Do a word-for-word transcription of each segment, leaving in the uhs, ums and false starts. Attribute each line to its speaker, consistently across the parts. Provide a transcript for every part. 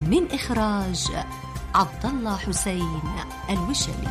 Speaker 1: من إخراج عبد الله حسين الوشلي.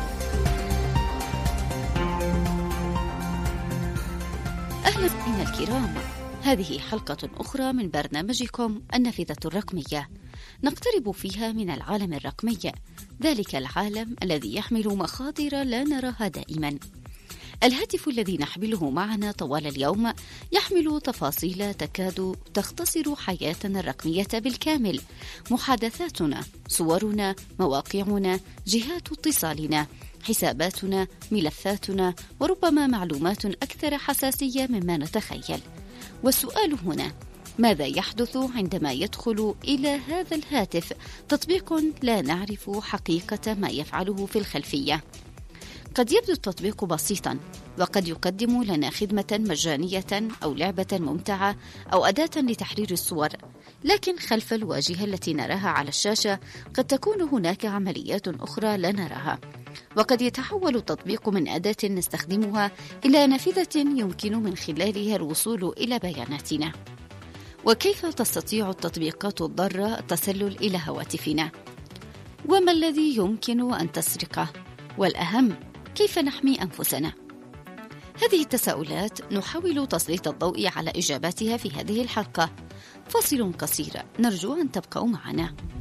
Speaker 2: أهلا بنا الكرام، هذه حلقة أخرى من برنامجكم النافذة الرقمية، نقترب فيها من العالم الرقمي، ذلك العالم الذي يحمل مخاطر لا نراها دائما. الهاتف الذي نحمله معنا طوال اليوم يحمل تفاصيل تكاد تختصر حياتنا الرقمية بالكامل، محادثاتنا، صورنا، مواقعنا، جهات اتصالنا، حساباتنا، ملفاتنا، وربما معلومات أكثر حساسية مما نتخيل. والسؤال هنا: ماذا يحدث عندما يدخل إلى هذا الهاتف تطبيق لا نعرف حقيقة ما يفعله في الخلفية؟ قد يبدو التطبيق بسيطا، وقد يقدم لنا خدمة مجانية أو لعبة ممتعة أو أداة لتحرير الصور، لكن خلف الواجهة التي نراها على الشاشة قد تكون هناك عمليات أخرى لا نراها، وقد يتحول التطبيق من أداة نستخدمها إلى نافذة يمكن من خلالها الوصول إلى بياناتنا. وكيف تستطيع التطبيقات الضارة التسلل إلى هواتفنا؟ وما الذي يمكن أن تسرقه؟ والأهم، كيف نحمي أنفسنا؟ هذه التساؤلات نحاول تسليط الضوء على إجاباتها في هذه الحلقة. فاصل قصير، نرجو أن تبقوا معنا.